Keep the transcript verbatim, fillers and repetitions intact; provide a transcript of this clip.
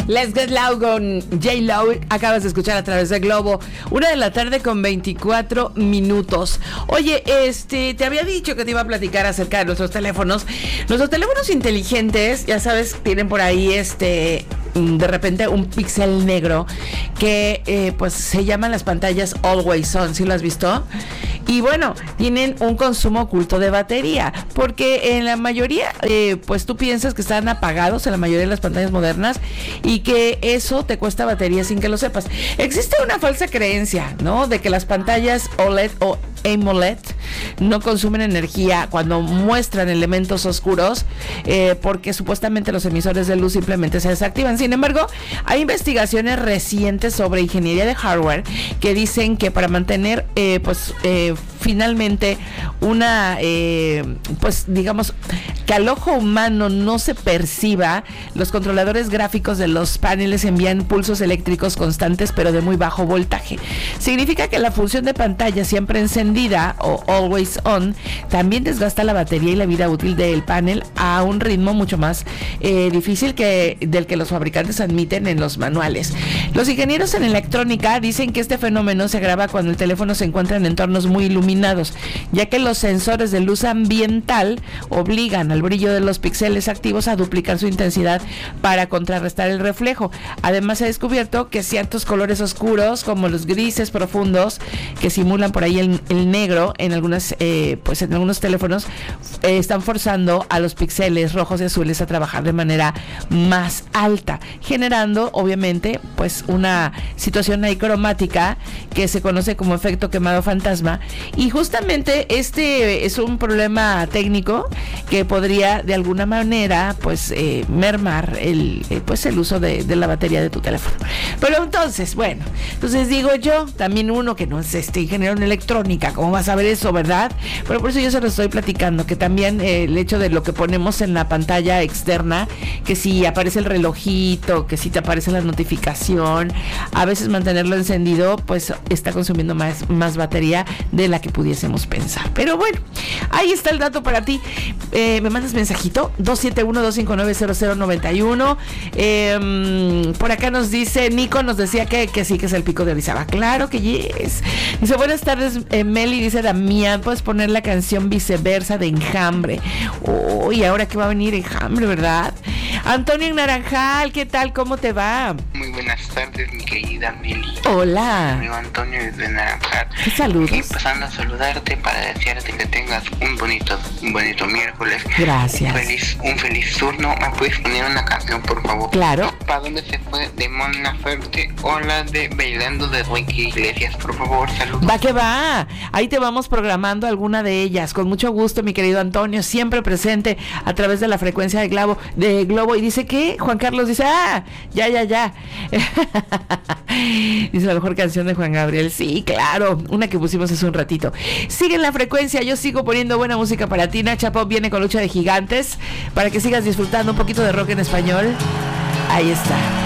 Let's Get Loud con J-Lo. Acabas de escuchar a través de Globo. Una de la tarde con veinticuatro minutos. Oye, este, te había dicho que te iba a platicar acerca de nuestros teléfonos. Nuestros teléfonos inteligentes, ya sabes, tienen por ahí este... de repente un píxel negro que eh, pues se llaman las pantallas Always On. ¿Sí lo has visto? Y bueno, tienen un consumo oculto de batería, porque en la mayoría eh, pues tú piensas que están apagados en la mayoría de las pantallas modernas y que eso te cuesta batería sin que lo sepas. Existe una falsa creencia, ¿no?, de que las pantallas O L E D o AMOLED no consumen energía cuando muestran elementos oscuros, eh, porque supuestamente los emisores de luz simplemente se desactivan. Sin embargo, hay investigaciones recientes sobre ingeniería de hardware que dicen que para mantener eh, pues eh, finalmente una eh, pues digamos que al ojo humano no se perciba, los controladores gráficos de los paneles envían pulsos eléctricos constantes pero de muy bajo voltaje. Significa que la función de pantalla siempre encendida o always on también desgasta la batería y la vida útil del panel a un ritmo mucho más eh, difícil que del que los fabricantes admiten en los manuales. Los ingenieros en electrónica dicen que este fenómeno se agrava cuando el teléfono se encuentra en entornos muy iluminados, ya que los sensores de luz ambiental obligan al brillo de los píxeles activos a duplicar su intensidad para contrarrestar el reflejo. Además, se ha descubierto que ciertos colores oscuros, como los grises profundos, que simulan por ahí el, el negro en algunas, eh, pues en algunos teléfonos, eh, están forzando a los píxeles rojos y azules a trabajar de manera más alta, generando obviamente pues una situación ahí cromática que se conoce como efecto quemado fantasma. Y justamente este es un problema técnico que podría de alguna manera pues eh, mermar el eh, pues el uso de, de la batería de tu teléfono. Pero entonces, bueno, entonces digo yo, también uno que no es este ingeniero en electrónica, ¿cómo vas a ver eso, verdad? Pero por eso yo se lo estoy platicando, que también eh, el hecho de lo que ponemos en la pantalla externa, que si aparece el relojito, que si te aparece la notificación, a veces mantenerlo encendido pues está consumiendo más, más batería de la que pudiésemos pensar. Pero bueno, ahí está el dato para ti. Eh, me mandas mensajito dos siete uno, dos cinco nueve, cero cero nueve uno. Eh, por acá nos dice Nico, nos decía que, que sí, que es el pico de Orizaba. Claro que yes. Dice, buenas tardes, eh, Meli. Dice Damián, puedes poner la canción Viceversa de Enjambre. Oh, y ahora que va a venir Enjambre, ¿verdad? Antonio en Naranjal, ¿qué tal? ¿Cómo te va? Muy buenas tardes, mi querida Meli. Hola. Amigo Antonio desde Naranjal. Saludos. Y pasando a saludarte para desearte que tengas un bonito, un bonito miércoles. Gracias. Un feliz, un feliz turno. ¿Me puedes poner una canción, por favor? Claro. ¿Para dónde se fue de Mon Laferte o la de Bailando de Enrique Iglesias? Por favor, saludos. Va que va. Ahí te vamos programando alguna de ellas. Con mucho gusto, mi querido Antonio, siempre presente a través de la frecuencia de Globo. De Globo. Y dice que Juan Carlos dice, ah, ya, ya, ya. Dice la mejor canción de Juan Gabriel. Sí, claro, una que pusimos hace un ratito. Sigue en la frecuencia, yo sigo poniendo buena música para ti. Nacha Pop viene con Lucha de Gigantes para que sigas disfrutando un poquito de rock en español. Ahí está.